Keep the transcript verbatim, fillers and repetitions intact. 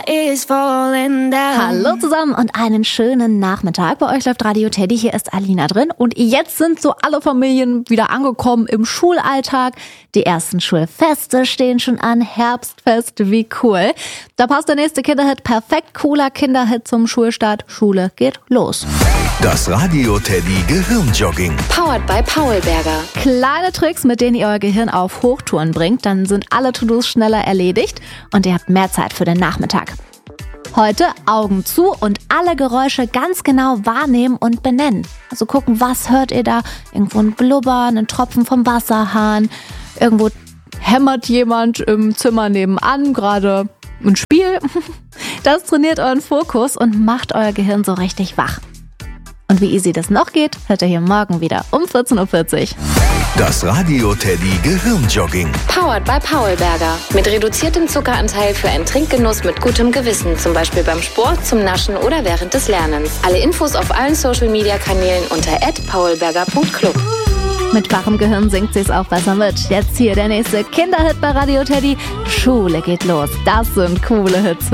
is falling down. Hallo zusammen und einen schönen Nachmittag. Bei euch läuft Radio Teddy, hier ist Alina drin. Und jetzt sind so alle Familien wieder angekommen im Schulalltag. Die ersten Schulfeste stehen schon an. Herbstfest, wie cool. Da passt der nächste Kinderhit perfekt. Cooler Kinderhit zum Schulstart. Schule geht los. Das Radio Teddy Gehirnjogging. Powered by Paulberger. Kleine Tricks, mit denen ihr euer Gehirn auf Hochtouren bringt. Dann sind alle To-Dos schneller erledigt und ihr habt mehr Zeit für den Nachmittag. Heute Augen zu und alle Geräusche ganz genau wahrnehmen und benennen. Also gucken, was hört ihr da? Irgendwo ein Blubbern, ein Tropfen vom Wasserhahn. Irgendwo hämmert jemand im Zimmer nebenan, gerade ein Spiel. Das trainiert euren Fokus und macht euer Gehirn so richtig wach. Und wie easy das noch geht, hört ihr hier morgen wieder um vierzehn Uhr vierzig. Das Radio Teddy Gehirnjogging. Powered by Paulberger. Mit reduziertem Zuckeranteil für einen Trinkgenuss mit gutem Gewissen. Zum Beispiel beim Sport, zum Naschen oder während des Lernens. Alle Infos auf allen Social-Media-Kanälen unter at paulberger punkt club. Mit wachem Gehirn singt sich's auch besser mit. Jetzt hier der nächste Kinderhit bei Radio Teddy. Schule geht los. Das sind coole Hits.